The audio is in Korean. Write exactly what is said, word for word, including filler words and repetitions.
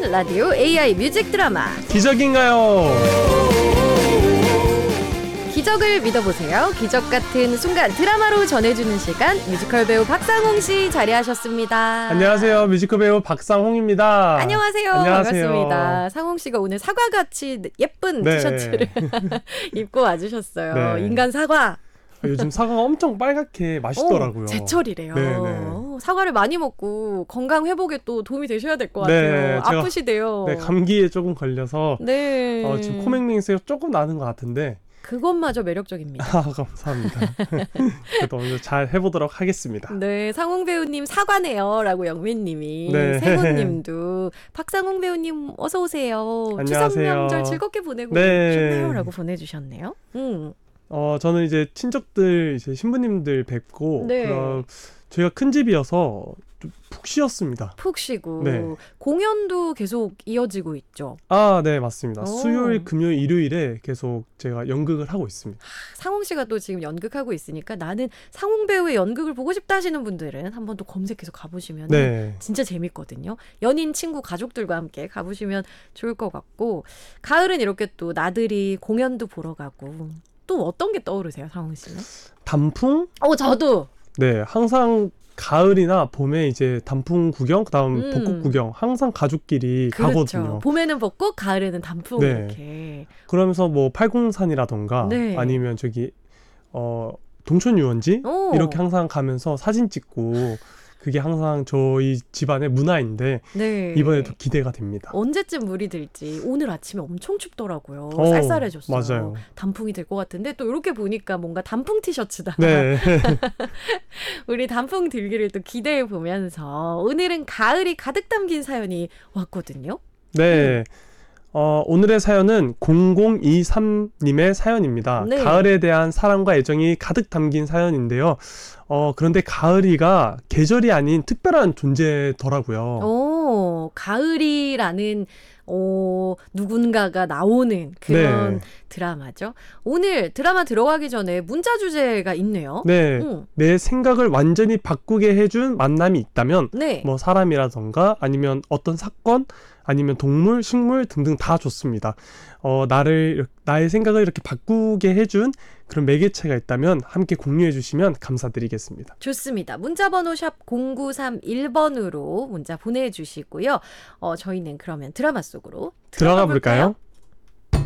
보는 라디오 에이아이 뮤직 드라마 기적인가요? 기적을 믿어보세요. 기적 같은 순간 드라마로 전해주는 시간, 뮤지컬 배우 박상홍 씨 자리하셨습니다. 안녕하세요. 뮤지컬 배우 박상홍입니다. 안녕하세요. 안녕하세요. 반갑습니다. 상홍 씨가 오늘 사과같이 예쁜 네. 티셔츠를 입고 와주셨어요. 네. 인간 사과. 요즘 사과가 엄청 빨갛게 맛있더라고요. 오, 제철이래요. 네네. 사과를 많이 먹고 건강 회복에 또 도움이 되셔야 될 것 네, 같아요. 제가, 아프시대요. 네, 감기에 조금 걸려서 네. 어, 지금 코맹맹이가 조금 나는 것 같은데 그것마저 매력적입니다. 아, 감사합니다. 그래도 오늘 잘 해보도록 하겠습니다. 네, 상홍 배우님 사과네요 라고 영민님이, 네. 세훈님도 박상홍 배우님 어서 오세요. 안녕하세요. 추석 명절 즐겁게 보내고 네. 싶네요 라고 보내주셨네요. 음. 어, 저는 이제 친척들, 이제 신부님들 뵙고, 네. 그럼 저희가 큰 집이어서 좀 푹 쉬었습니다. 푹 쉬고 네. 공연도 계속 이어지고 있죠. 아, 네, 맞습니다. 오. 수요일, 금요일, 일요일에 계속 제가 연극을 하고 있습니다. 상홍 씨가 또 지금 연극하고 있으니까 나는 상홍 배우의 연극을 보고 싶다 하시는 분들은 한번 또 검색해서 가보시면 네. 진짜 재밌거든요. 연인, 친구, 가족들과 함께 가보시면 좋을 것 같고, 가을은 이렇게 또 나들이 공연도 보러 가고, 또 어떤 게 떠오르세요, 상홍 씨는? 단풍? 어, 저도. 네, 항상 가을이나 봄에 이제 단풍 구경, 그다음 음. 벚꽃 구경 항상 가족끼리 그렇죠. 가거든요. 봄에는 벚꽃, 가을에는 단풍. 네. 이렇게. 그러면서 뭐 팔공산이라던가 네. 아니면 저기 어 동천 유원지 오. 이렇게 항상 가면서 사진 찍고, 그게 항상 저희 집안의 문화인데 네. 이번에도 기대가 됩니다. 언제쯤 물이 들지. 오늘 아침에 엄청 춥더라고요. 어, 쌀쌀해졌어요. 맞아요. 단풍이 될 것 같은데 또 이렇게 보니까 뭔가 단풍 티셔츠다. 네. 우리 단풍 들기를 또 기대해 보면서 오늘은 가을이 가득 담긴 사연이 왔거든요. 네. 어, 오늘의 사연은 공공이삼님의 사연입니다. 네. 가을에 대한 사랑과 애정이 가득 담긴 사연인데요. 어, 그런데 가을이가 계절이 아닌 특별한 존재더라고요. 오, 가을이라는 어, 누군가가 나오는 그런 네. 드라마죠. 오늘 드라마 들어가기 전에 문자 주제가 있네요. 네. 응. 내 생각을 완전히 바꾸게 해준 만남이 있다면, 네. 뭐 사람이라던가 아니면 어떤 사건, 아니면 동물, 식물 등등 다 좋습니다. 어, 나를, 나의 생각을 이렇게 바꾸게 해준 그런 매개체가 있다면 함께 공유해 주시면 감사드리겠습니다. 좋습니다. 문자번호 샵 공구삼일 번으로 문자 보내주시고요. 어, 저희는 그러면 드라마 속으로 들어가 들어가 볼까요? 볼까요?